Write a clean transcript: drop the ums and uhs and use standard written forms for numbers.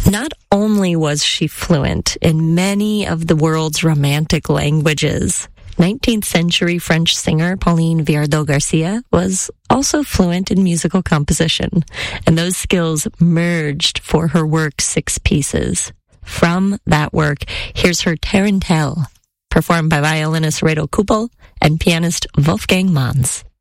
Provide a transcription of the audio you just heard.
Not only was she fluent in many of the world's romantic languages, 19th century French singer Pauline Viardot-Garcia was also fluent in musical composition, and those skills merged for her work Six Pieces. From that work, here's her Tarantelle, performed by violinist Reto Kuppel and pianist Wolfgang Manz.